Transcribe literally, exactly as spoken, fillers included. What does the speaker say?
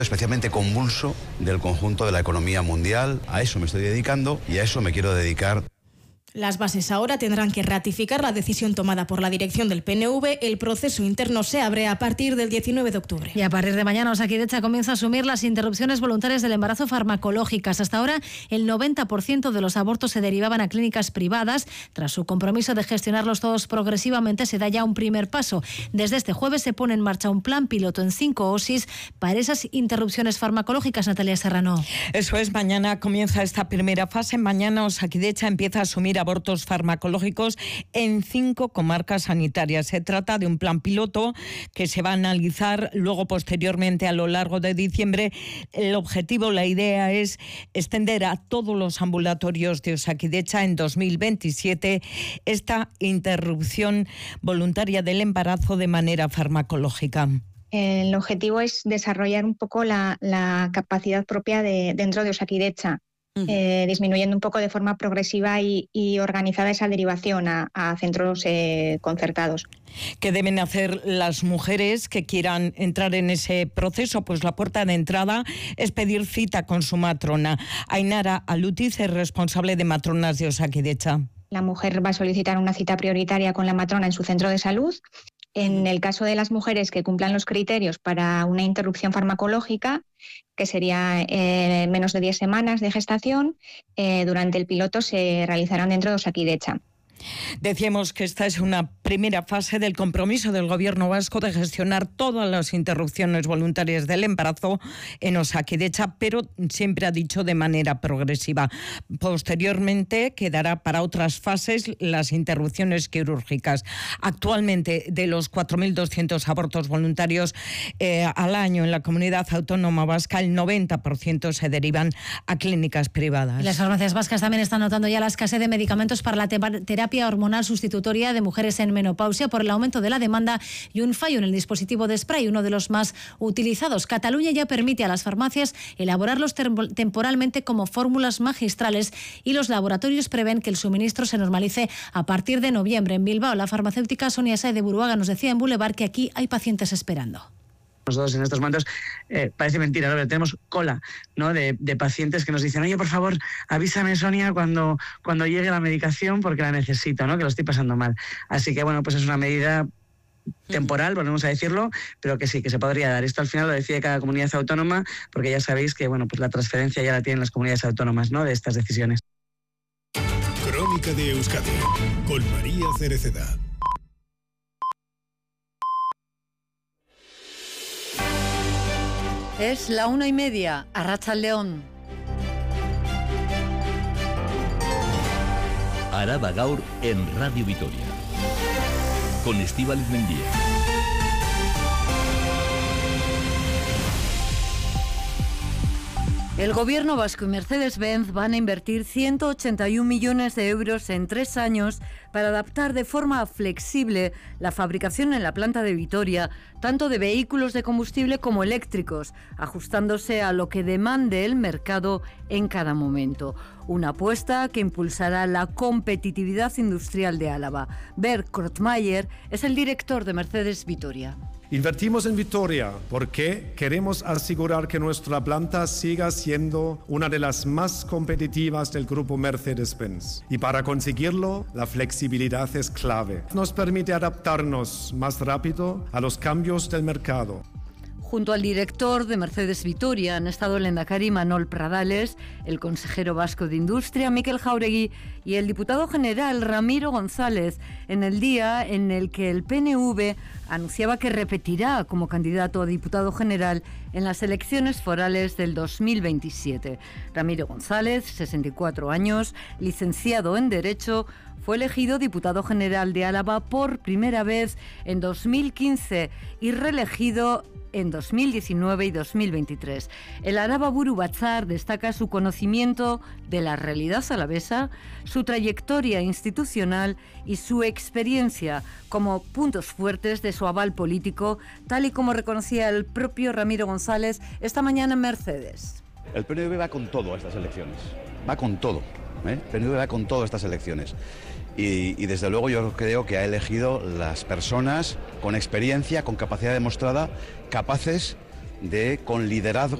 especialmente convulso del conjunto de la economía mundial. A eso me estoy dedicando y a eso me quiero dedicar. Las bases ahora tendrán que ratificar la decisión tomada por la dirección del P N V. El proceso interno se abre a partir del diecinueve de octubre. Y a partir de mañana Osakidetza comienza a asumir las interrupciones voluntarias del embarazo farmacológicas. Hasta ahora el noventa por ciento de los abortos se derivaban a clínicas privadas. Tras su compromiso de gestionarlos todos progresivamente, se da ya un primer paso. Desde este jueves se pone en marcha un plan piloto en cinco O S I para esas interrupciones farmacológicas. Natalia Serrano. Eso es, mañana comienza esta primera fase. Mañana Osakidetza empieza a asumir abortos farmacológicos en cinco comarcas sanitarias. Se trata de un plan piloto que se va a analizar luego posteriormente a lo largo de diciembre. El objetivo, la idea es extender a todos los ambulatorios de Osakidetza en dos mil veintisiete esta interrupción voluntaria del embarazo de manera farmacológica. El objetivo es desarrollar un poco la, la capacidad propia de, dentro de Osakidetza. Uh-huh. Eh, disminuyendo un poco de forma progresiva y, y organizada esa derivación a, a centros eh, concertados. ¿Qué deben hacer las mujeres que quieran entrar en ese proceso? Pues la puerta de entrada es pedir cita con su matrona. Ainara Alutiz es responsable de matronas de Osakidetza. La mujer va a solicitar una cita prioritaria con la matrona en su centro de salud. En el caso de las mujeres que cumplan los criterios para una interrupción farmacológica, que sería eh, menos de diez semanas de gestación, eh, durante el piloto se realizarán dentro de Osakidetza. Decíamos que esta es una primera fase del compromiso del Gobierno vasco de gestionar todas las interrupciones voluntarias del embarazo en Osakidetza, pero siempre ha dicho de manera progresiva. Posteriormente quedará para otras fases las interrupciones quirúrgicas. Actualmente, de los cuatro mil doscientos abortos voluntarios eh, al año en la comunidad autónoma vasca, el noventa por ciento se derivan a clínicas privadas. Y las farmacias vascas también están notando ya la escasez de medicamentos para la terapia hormonal sustitutoria de mujeres en menopausia por el aumento de la demanda y un fallo en el dispositivo de spray, uno de los más utilizados. Cataluña ya permite a las farmacias elaborarlos temporalmente como fórmulas magistrales y los laboratorios prevén que el suministro se normalice a partir de noviembre. En Bilbao, la farmacéutica Sonia Saez de Buruaga nos decía en Boulevard que aquí hay pacientes esperando. Nosotros en estos momentos, eh, parece mentira, ¿no? Pero tenemos cola, ¿no? de, de pacientes que nos dicen, oye, por favor, avísame, Sonia, cuando, cuando llegue la medicación porque la necesito, ¿no? Que lo estoy pasando mal. Así que, bueno, pues es una medida temporal, volvemos a decirlo, pero que sí, que se podría dar. Esto al final lo decide cada comunidad autónoma, porque ya sabéis que, bueno, pues la transferencia ya la tienen las comunidades autónomas, ¿no? De estas decisiones. Crónica de Euskadi, con María Cereceda. Es la una y media, Arratsaldeon. Araba Gaur en Radio Vitoria, con Estíbaliz Mendía. El Gobierno vasco y Mercedes-Benz van a invertir ciento ochenta y un millones de euros en tres años para adaptar de forma flexible la fabricación en la planta de Vitoria, tanto de vehículos de combustible como eléctricos, ajustándose a lo que demande el mercado en cada momento. Una apuesta que impulsará la competitividad industrial de Álava. Bert Krotmayer es el director de Mercedes Vitoria. Invertimos en Vitoria porque queremos asegurar que nuestra planta siga siendo una de las más competitivas del grupo Mercedes-Benz. Y para conseguirlo, la flexibilidad es clave. Nos permite adaptarnos más rápido a los cambios del mercado. Junto al director de Mercedes Vitoria han estado el lehendakari Manol Pradales, el consejero vasco de Industria Mikel Jauregui y el diputado general Ramiro González, en el día en el que el P N V anunciaba que repetirá como candidato a diputado general en las elecciones forales del dos mil veintisiete. Ramiro González, sesenta y cuatro años, licenciado en Derecho, fue elegido diputado general de Álava por primera vez en dos mil quince y reelegido en dos mil diecinueve y dos mil veintitrés. El Araba Buru Batzar destaca su conocimiento de la realidad alavesa, su trayectoria institucional y su experiencia como puntos fuertes de su aval político, tal y como reconocía el propio Ramiro González esta mañana en Mercedes. El P N V va con todo a estas elecciones, va con todo, ¿eh? El P N V va con todo a estas elecciones. Y, y desde luego yo creo que ha elegido las personas con experiencia, con capacidad demostrada, capaces de con liderazgo